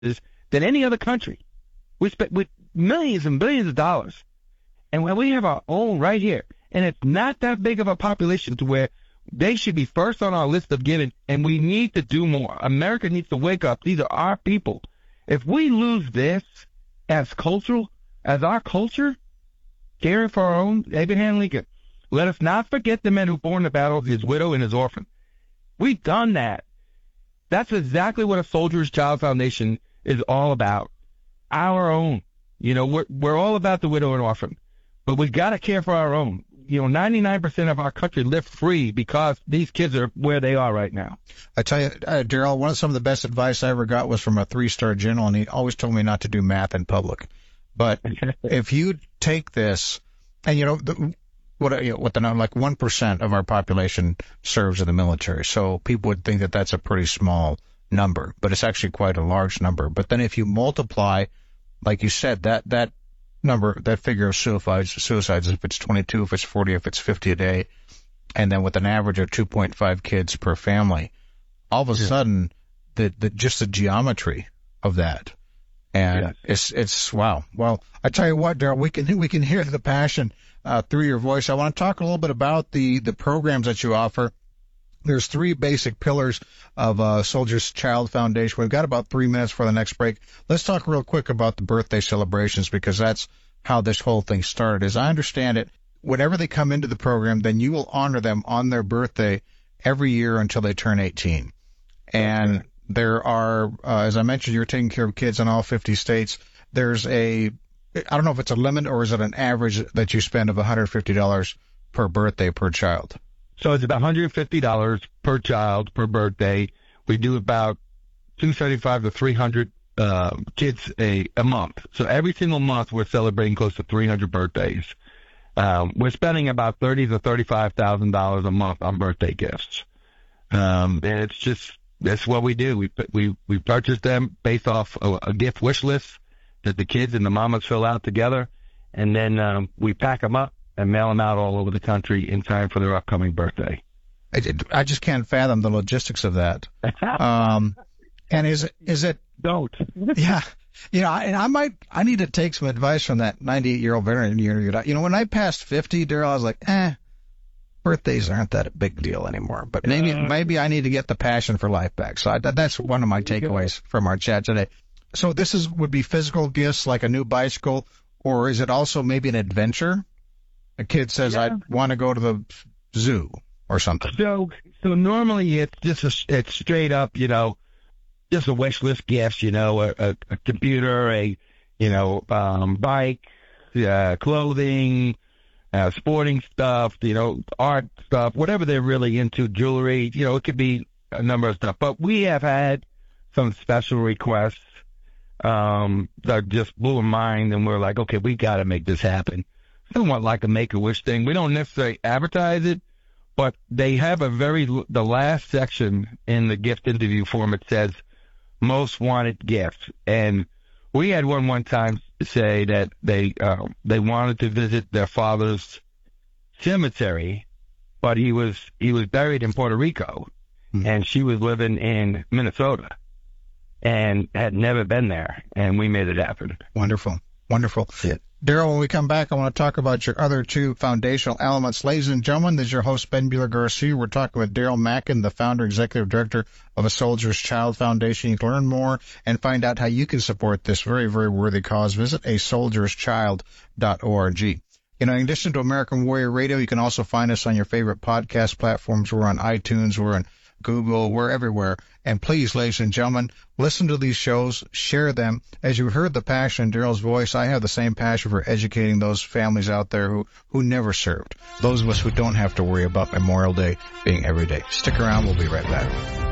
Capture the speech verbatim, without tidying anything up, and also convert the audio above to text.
than any other country. We spend with millions and billions of dollars. And when we have our own right here, and it's not that big of a population to where they should be first on our list of giving, and we need to do more. America needs to wake up. These are our people. If we lose this as cultural, as our culture, caring for our own, Abraham Lincoln, let us not forget the men who bore in the battle, his widow and his orphan. We've done that. That's exactly what a Soldier's Child Foundation is all about. Our own. You know, we're, we're all about the widow and orphan, but we've got to care for our own. You know, ninety-nine percent of our country live free because these kids are where they are right now. I tell you, uh, Daryl, one of some of the best advice I ever got was from a three-star general, and he always told me not to do math in public. But if you take this, and you know, the, what you know, what the like one percent of our population serves in the military, so people would think that that's a pretty small number, but it's actually quite a large number. But then if you multiply, like you said, that that number, that figure of suicides, suicides, if it's twenty-two, if it's forty, if it's fifty a day, and then with an average of two point five kids per family, all of a yeah. sudden, the, the just the geometry of that, and yes. it's it's wow. Well, I tell you what, Daryl, we can we can hear the passion uh, through your voice. I want to talk a little bit about the the programs that you offer. There's three basic pillars of uh, Soldier's Child Foundation. We've got about three minutes for the next break. Let's talk real quick about the birthday celebrations, because that's how this whole thing started. As I understand it, whenever they come into the program, then you will honor them on their birthday every year until they turn eighteen. And okay. there are, uh, as I mentioned, you're taking care of kids in all fifty states. There's a, I don't know if it's a limit or is it an average that you spend of one hundred fifty dollars per birthday per child. So it's about one hundred fifty dollars per child per birthday. We do about two hundred seventy-five to three hundred uh, kids a, a month. So every single month we're celebrating close to three hundred birthdays. Um, we're spending about thirty to thirty-five thousand dollars a month on birthday gifts. Um, and it's just, that's what we do. We we we purchase them based off a, a gift wish list that the kids and the mamas fill out together, and then um, we pack them up and mail them out all over the country in time for their upcoming birthday. I, I just can't fathom the logistics of that. Um, and is it, is it, don't, yeah, you know, and I might, I need to take some advice from that ninety-eight year old veteran you interviewed. You know, when I passed fifty, Daryl, I was like, eh, birthdays aren't that a big deal anymore, but maybe, uh, maybe I need to get the passion for life back. So I, that's one of my takeaways from our chat today. So this is, would be physical gifts like a new bicycle, or is it also maybe an adventure? A kid says, yeah. I want to go to the zoo or something. So, so normally it's just a, it's straight up, you know, just a wish list gifts, you know, a, a, a computer, a, you know, um, bike, uh, clothing, uh, sporting stuff, you know, art stuff, whatever they're really into, jewelry, you know, it could be a number of stuff. But we have had some special requests um, that just blew our mind, and we're like, okay, we got to make this happen. Somewhat like a Make-A-Wish thing. We don't necessarily advertise it, but they have a very, the last section in the gift interview form, it says most wanted gift. And we had one one time say that they, uh, they wanted to visit their father's cemetery, but he was, he was buried in Puerto Rico, mm-hmm. and she was living in Minnesota and had never been there. And we made it happen. Wonderful. Wonderful. Yeah. Daryl, when we come back, I want to talk about your other two foundational elements. Ladies and gentlemen, this is your host, Ben Buehler-Garcia. We're talking with Daryl Mackin, the founder, executive director of a Soldier's Child Foundation. You can learn more and find out how you can support this very, very worthy cause. Visit a soldiers child dot org. You know, in addition to American Warrior Radio, you can also find us on your favorite podcast platforms. We're on iTunes. We're on Google. We're everywhere. And please, ladies and gentlemen, listen to these shows, share them. As you heard the passion in Daryl's voice, I have the same passion for educating those families out there who, who never served, those of us who don't have to worry about Memorial Day being every day. Stick around. We'll be right back.